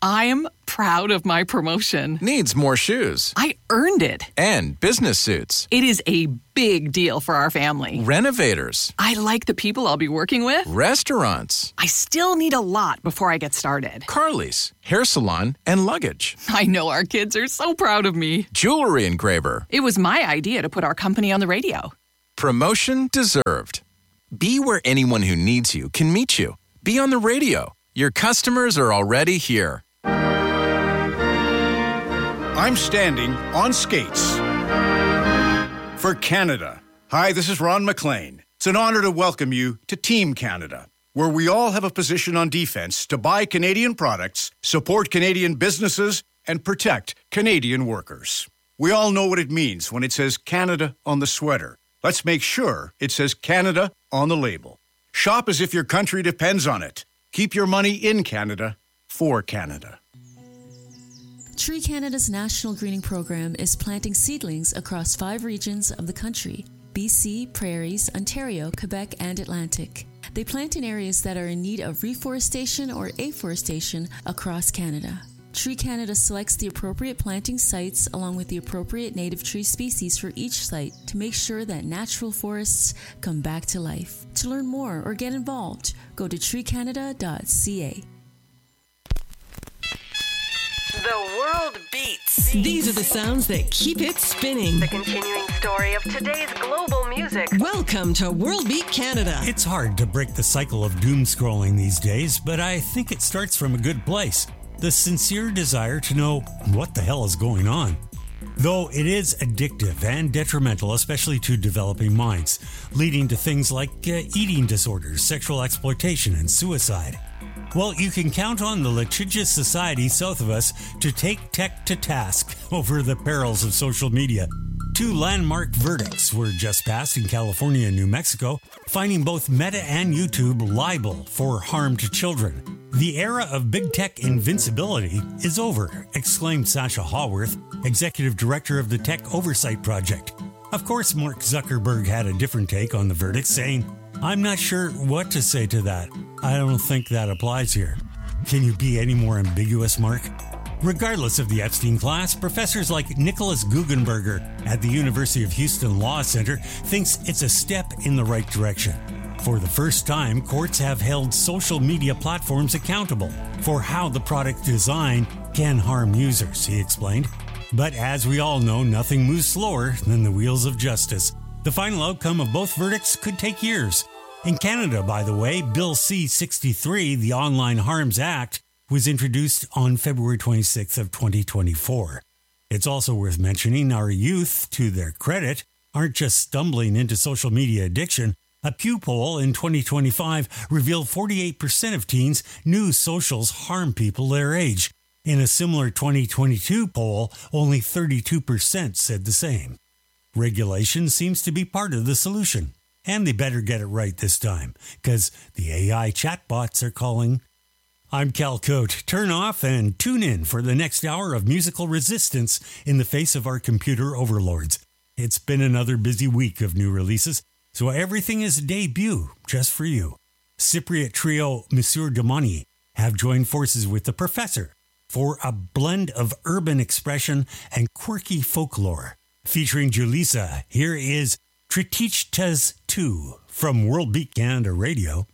I'm proud of my promotion. Needs more shoes. I earned it. And business suits. It is a big deal for our family. Renovators. I like the people I'll be working with. Restaurants. I still need a lot before I get started. Car lease, hair salon, and luggage. I know our kids are so proud of me. Jewelry engraver. It was my idea to put our company on the radio. Promotion deserved. Be where anyone who needs you can meet you. Be on the radio. Your customers are already here. I'm standing on skates for Canada. Hi, this is Ron McLean. It's an honor to welcome you to Team Canada, where we all have a position on defense to buy Canadian products, support Canadian businesses, and protect Canadian workers. We all know what it means when it says Canada on the sweater. Let's make sure it says Canada on the label. Shop as if your country depends on it. Keep your money in Canada for Canada. Tree Canada's National Greening Program is planting seedlings across 5 regions of the country: BC, Prairies, Ontario, Quebec, and Atlantic. They plant in areas that are in need of reforestation or afforestation across Canada. Tree Canada selects the appropriate planting sites along with the appropriate native tree species for each site to make sure that natural forests come back to life. To learn more or get involved, go to treecanada.ca. The world beats. These are the sounds that keep it spinning. The continuing story of today's global music. Welcome to World Beat Canada. It's hard to break the cycle of doom scrolling these days, but I think it starts from a good place. The sincere desire to know what the hell is going on. Though it is addictive and detrimental, especially to developing minds, leading to things like eating disorders, sexual exploitation, and suicide. Well, you can count on the litigious society south of us to take tech to task over the perils of social media. 2 landmark verdicts were just passed in California and New Mexico, finding both Meta and YouTube liable for harm to children. The era of big tech invincibility is over, exclaimed Sasha Haworth, executive director of the Tech Oversight Project. Of course, Mark Zuckerberg had a different take on the verdict, saying, "I'm not sure what to say to that. I don't think that applies here." Can you be any more ambiguous, Mark? Regardless of the Epstein class, professors like Nicholas Guggenberger at the University of Houston Law Center thinks it's a step in the right direction. For the first time, courts have held social media platforms accountable for how the product design can harm users, he explained. But as we all know, nothing moves slower than the wheels of justice. The final outcome of both verdicts could take years. In Canada, by the way, Bill C-63, the Online Harms Act, was introduced on February 26th of 2024. It's also worth mentioning our youth, to their credit, aren't just stumbling into social media addiction. A Pew poll in 2025 revealed 48% of teens knew socials harm people their age. In a similar 2022 poll, only 32% said the same. Regulation seems to be part of the solution. And they better get it right this time, because the AI chatbots are calling. I'm Cal Cote. Turn off and tune in for the next hour of musical resistance in the face of our computer overlords. It's been another busy week of new releases, so everything is a debut just for you. Cypriot trio Monsieur Domani have joined forces with The Professor for a blend of urban expression and quirky folklore. Featuring Julissa, here is Tritichtas 2 from World Beat Canada Radio.